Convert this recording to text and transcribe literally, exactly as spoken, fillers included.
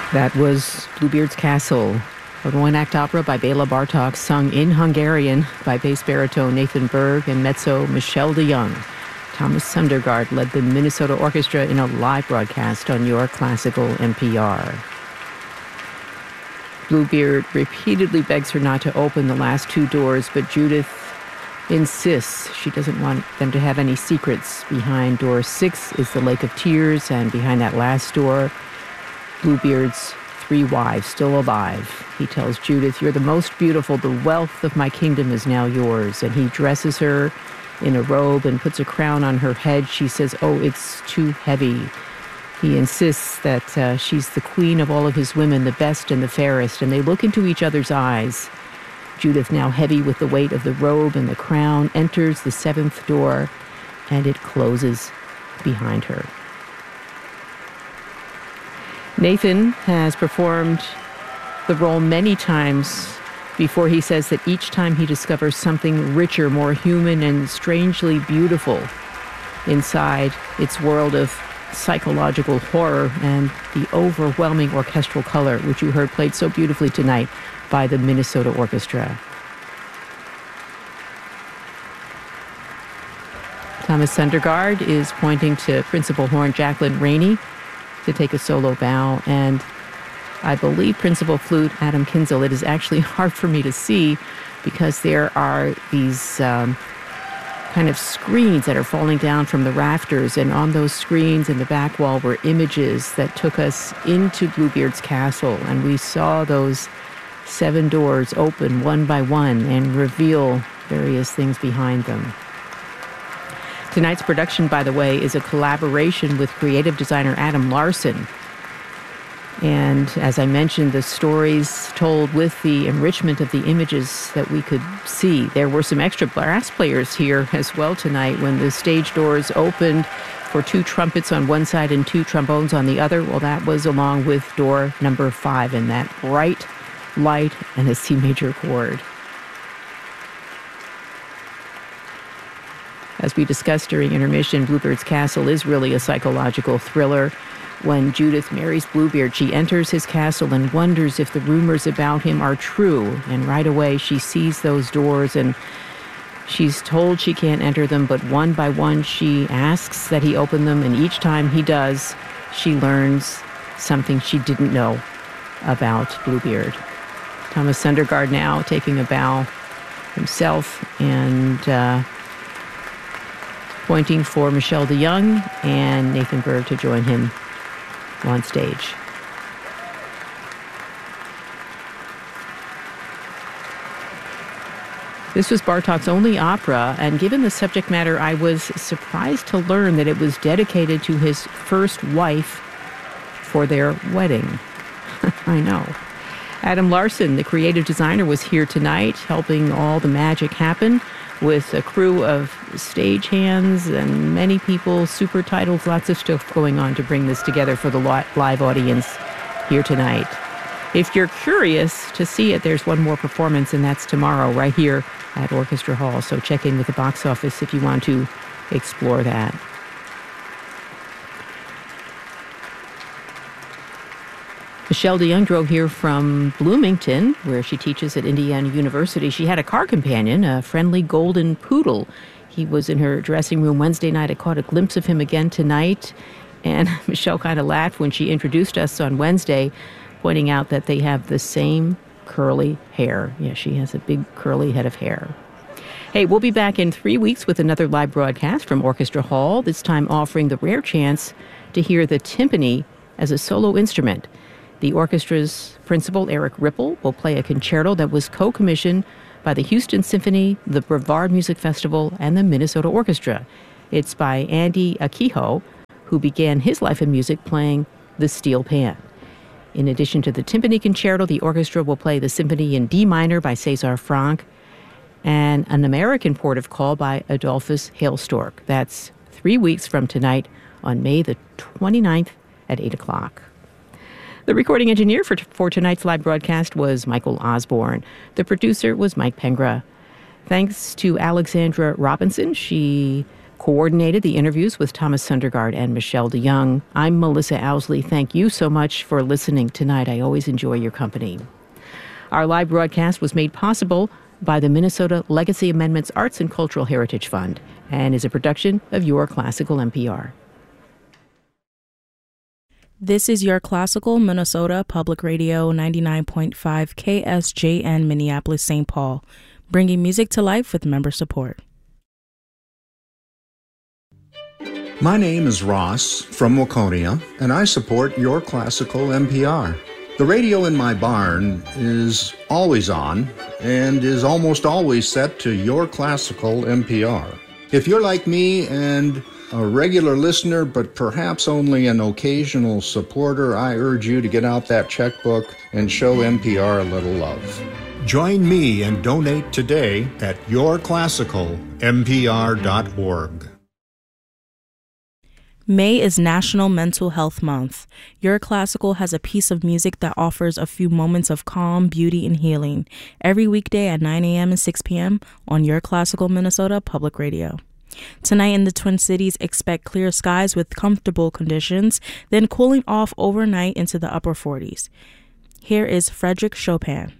That was Bluebeard's Castle, a one-act opera by Bela Bartok, sung in Hungarian by bass baritone Nathan Berg and mezzo Michel de Young. Thomas Sundergaard led the Minnesota Orchestra in a live broadcast on your classical N P R. Bluebeard repeatedly begs her not to open the last two doors, but Judith insists she doesn't want them to have any secrets. Behind door six is the Lake of Tears, and behind that last door, Bluebeard's three wives still alive. He tells Judith, "You're the most beautiful. The wealth of my kingdom is now yours." And he dresses her in a robe and puts a crown on her head. She says, "Oh, it's too heavy." He insists that uh, she's the queen of all of his women, the best and the fairest, and they look into each other's eyes. Judith, now heavy with the weight of the robe and the crown, enters the seventh door, and it closes behind her. Nathan has performed the role many times before. He says that each time he discovers something richer, more human, and strangely beautiful inside its world of psychological horror and the overwhelming orchestral color, which you heard played so beautifully tonight by the Minnesota Orchestra. Thomas Sundergaard is pointing to Principal Horn Jacqueline Rainey to take a solo bow, and I believe Principal Flute Adam Kinzel. It is actually hard for me to see because there are these um, kind of screens that are falling down from the rafters, and on those screens in the back wall were images that took us into Bluebeard's Castle, and we saw those seven doors open one by one and reveal various things behind them. Tonight's production, by the way, is a collaboration with creative designer Adam Larson. And as I mentioned, the stories told with the enrichment of the images that we could see. There were some extra brass players here as well tonight when the stage doors opened for two trumpets on one side and two trombones on the other. Well, that was along with door number five and that bright light and a C major chord. As we discussed during intermission, Bluebeard's Castle is really a psychological thriller. When Judith marries Bluebeard, she enters his castle and wonders if the rumors about him are true. And right away, she sees those doors and she's told she can't enter them, but one by one, she asks that he open them. And each time he does, she learns something she didn't know about Bluebeard. Thomas Sundergaard now taking a bow himself and uh, pointing for Michel de Young and Nathan Berg to join him on stage. This was Bartok's only opera, and given the subject matter, I was surprised to learn that it was dedicated to his first wife for their wedding. I know. Adam Larson, the creative designer, was here tonight helping all the magic happen with a crew of stagehands and many people, super titles, lots of stuff going on to bring this together for the live audience here tonight. If you're curious to see it, there's one more performance, and that's tomorrow right here at Orchestra Hall. So check in with the box office if you want to explore that. Michel de Young drove here from Bloomington, where she teaches at Indiana University. She had a car companion, a friendly golden poodle. He was in her dressing room Wednesday night. I caught a glimpse of him again tonight. And Michelle kind of laughed when she introduced us on Wednesday, pointing out that they have the same curly hair. Yeah, she has a big curly head of hair. Hey, we'll be back in three weeks with another live broadcast from Orchestra Hall, this time offering the rare chance to hear the timpani as a solo instrument. The orchestra's principal, Eric Ripple, will play a concerto that was co-commissioned by the Houston Symphony, the Brevard Music Festival, and the Minnesota Orchestra. It's by Andy Akiho, who began his life in music playing the steel pan. In addition to the timpani concerto, the orchestra will play the symphony in D minor by César Franck and an American port of call by Adolphus Hailstork. That's three weeks from tonight on May the twenty-ninth at eight o'clock. The recording engineer for, for tonight's live broadcast was Michael Osborne. The producer was Mike Pengra. Thanks to Alexandra Robinson. She coordinated the interviews with Thomas Sundergaard and Michelle DeYoung. I'm Melissa Owsley. Thank you so much for listening tonight. I always enjoy your company. Our live broadcast was made possible by the Minnesota Legacy Amendments Arts and Cultural Heritage Fund and is a production of Your Classical N P R. This is Your Classical Minnesota Public Radio ninety-nine point five K S J N Minneapolis, Saint Paul, bringing music to life with member support. My name is Ross from Waconia, and I support Your Classical N P R. The radio in my barn is always on and is almost always set to Your Classical N P R. If you're like me and a regular listener, but perhaps only an occasional supporter, I urge you to get out that checkbook and show N P R a little love. Join me and donate today at your classical n p r dot org. May is National Mental Health Month. Your Classical has a piece of music that offers a few moments of calm, beauty, and healing every weekday at nine a.m. and six p.m. on Your Classical Minnesota Public Radio. Tonight in the Twin Cities, expect clear skies with comfortable conditions, then cooling off overnight into the upper forties. Here is Frédéric Chopin.